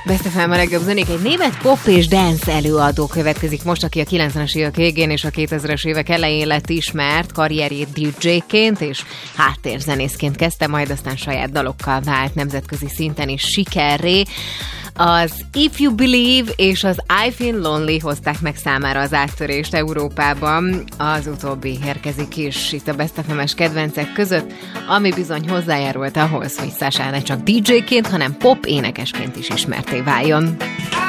Best FM a legjobb zenék. Egy német pop és dance előadó következik most, aki a 90-es évek végén és a 2000-es évek elején lett ismert, karrierjét DJ-ként és háttérzenészként kezdte, majd aztán saját dalokkal vált nemzetközi szinten is sikerré. Az If You Believe és az I Feel Lonely hozták meg számára az áttörést Európában. Az utóbbi érkezik is itt a Best FM-es kedvencek között, ami bizony hozzájárult ahhoz, hogy Sasha ne csak DJ-ként, hanem pop énekesként is ismertté váljon.